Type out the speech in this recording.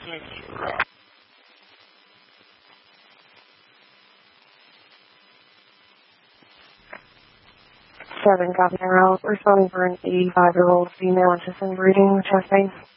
Seven Governor Out, responding for an 85-year-old female interest in breeding chest pain.